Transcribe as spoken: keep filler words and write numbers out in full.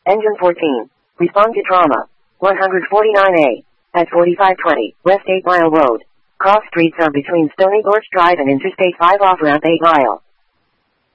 Engine fourteen. Respond to trauma. one forty-nine A. At forty-five twenty, West eight Mile Road. Cross streets are between Stony Gorge Drive and Interstate five off-ramp eight Mile.